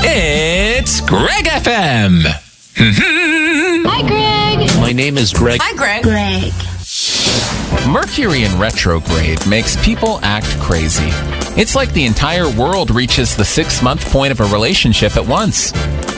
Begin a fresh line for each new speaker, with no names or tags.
It's Greg FM.
Hi, Greg.
My name is Greg.
Hi, Greg.
Greg.
Mercury in retrograde makes people act crazy. It's like the entire world reaches the 6-month point of a relationship at once.